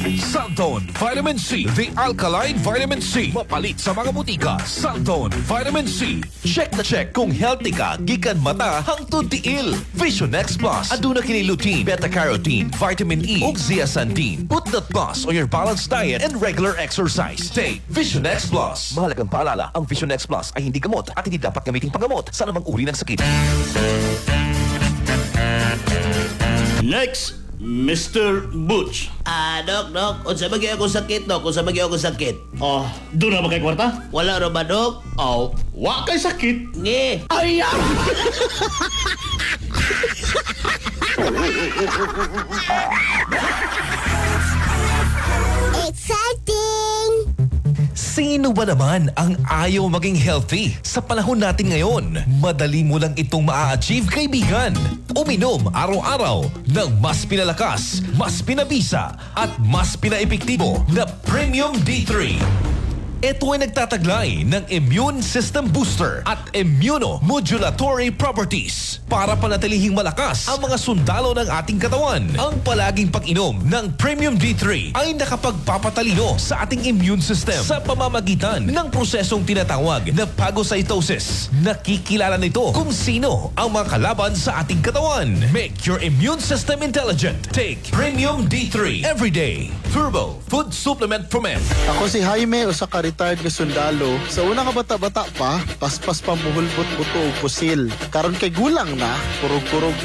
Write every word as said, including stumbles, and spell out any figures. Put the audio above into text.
Saltone Vitamin C, the alkaline vitamin C. Mapalit sa mga butika. Saltone Vitamin C. Check na check kung healthy ka, gikan mata hangtod tiil. Vision X Plus. Aduna kini lutein, beta-carotene, vitamin E, ug zeaxanthin. Put that plus on your balanced diet and regular exercise. Take Vision X Plus. Mahalagang paalala, ang Vision X Plus ay hindi gamot at hindi dapat gamiting panggamot sa anumang uri ng sakit. Next, Mister Butch. Ah, Dok, Dok, unsa ba gyud ako sakit, Dok? Unsa ba gyud ako sakit? Oh, doon na ba kay kwarta? Wala ra ba, Dok? Oh, wa kay sakit. Nge. Ay, ah! Exciting! Sino ba naman ang ayaw maging healthy? Sa panahon natin ngayon, madali mo lang itong maa-achieve, kaibigan. Uminom araw-araw ng mas pinalakas, mas pinabisa, at mas pinaepektibo na Premium D three. Ito ay nagtataglay ng immune system booster at immunomodulatory properties para panatilihing malakas ang mga sundalo ng ating katawan. Ang palaging pag-inom ng Premium D three ay nakapagpapatalino sa ating immune system sa pamamagitan ng prosesong tinatawag na phagocytosis. Nakikilala nito kung sino ang mga kalaban sa ating katawan. Make your immune system intelligent. Take Premium D three every day. Turbo Food Supplement from Men. Ako si Jaime, usa ka retired nga sundalo. Sa una nga bata-bata pa, paspas pa muhulbot buto og pusil. Karon kay gulang na, kurog-kurog